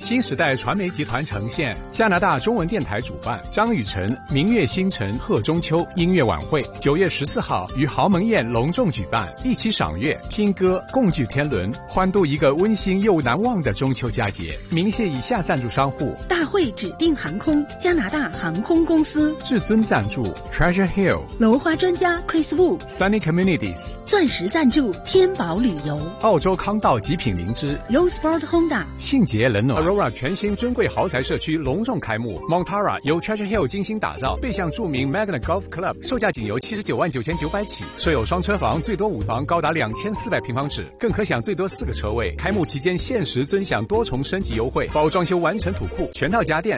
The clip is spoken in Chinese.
新时代传媒集团呈现，加拿大中文电台主办，张雨晨明月星辰贺中秋音乐晚会，9月14号于豪门宴隆重举办，一起赏月、听歌、共聚天伦，欢度一个温馨又难忘的中秋佳节。鸣谢以下赞助商户： 大会指定航空、加拿大航空公司； 至尊赞助 Treasure Hill； 楼花专家 Chris Wu； Sunny Communities； 钻石赞助天宝旅游； 澳洲康道极品灵芝； Rosport Honda； 信捷冷暖 Aurora 全新尊贵豪宅社区隆重开幕。 Montara 由 Treasure Hill 精心打造，背向著名 Magna Golf Club， 售价仅由799900起，设有双车房，最多5房高达2400平方尺，更可享最多4个车位。开幕期间限时尊享多重升级优惠，包装修完成土库，全套家电